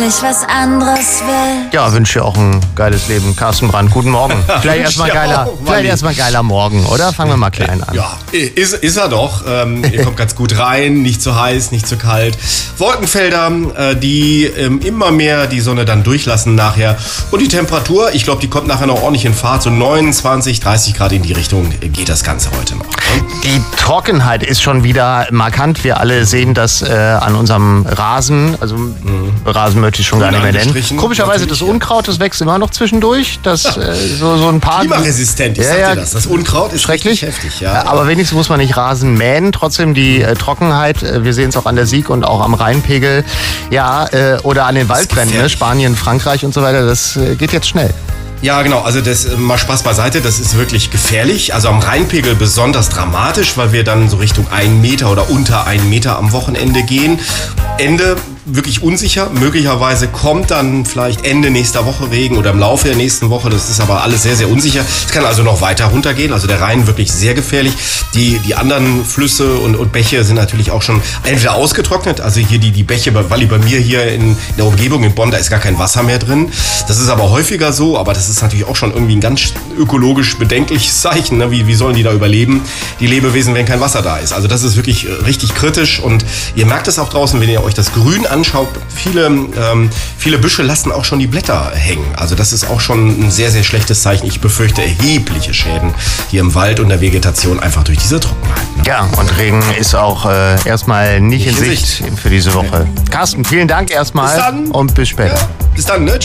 ich was anderes will. Ja, wünsche dir auch ein geiles Leben. Carsten Brandt, guten Morgen. Vielleicht erstmal ein geiler Morgen, oder? Fangen wir mal klein an. Ja, ist er doch. Ihr kommt ganz gut rein, nicht zu heiß, nicht zu kalt. Wolkenfelder, die immer mehr die Sonne dann durchlassen nachher. Und die Temperatur, ich glaube, die kommt nachher noch ordentlich in Fahrt. So 29, 30 Grad in die Richtung geht das Ganze heute noch. Die Trockenheit ist schon wieder markant. Wir alle sehen das an unserem Rasen. Also Rasen möchte ich schon gar nicht mehr nennen. Komischerweise das Unkraut, das wächst immer noch zwischendurch. Das so ein paar. Klimaresistent, ich sagte das. Das Unkraut ist schrecklich heftig. Ja. Aber wenigstens muss man nicht Rasen mähen. Trotzdem die Trockenheit, wir sehen es auch an der Sieg und auch am Rheinpegel. Ja, oder an den Waldbränden, ne? Spanien, Frankreich und so weiter. Das geht jetzt schnell. Ja, genau. Also das mal Spaß beiseite, das ist wirklich gefährlich. Also am Rheinpegel besonders dramatisch, weil wir dann so Richtung 1 Meter oder unter 1 Meter am Wochenende gehen. Ende wirklich unsicher. Möglicherweise kommt dann vielleicht Ende nächster Woche Regen oder im Laufe der nächsten Woche. Das ist aber alles sehr, sehr unsicher. Es kann also noch weiter runtergehen. Also der Rhein wirklich sehr gefährlich. Die anderen Flüsse und Bäche sind natürlich auch schon entweder ausgetrocknet. Also hier die Bäche, weil bei mir hier in der Umgebung in Bonn, da ist gar kein Wasser mehr drin. Das ist aber häufiger so. Aber das ist natürlich auch schon irgendwie ein ganz ökologisch bedenkliches Zeichen. Ne? Wie sollen die da überleben, die Lebewesen, wenn kein Wasser da ist? Also das ist wirklich richtig kritisch. Und ihr merkt es auch draußen, wenn ihr euch das Grün anschaut, viele Büsche lassen auch schon die Blätter hängen. Also das ist auch schon ein sehr, sehr schlechtes Zeichen. Ich befürchte erhebliche Schäden hier im Wald und der Vegetation einfach durch diese Trockenheit. Ne? Ja, und Regen ist auch erstmal nicht in Sicht für diese Woche. Carsten, vielen Dank erstmal und bis später. Ja, bis dann, ne?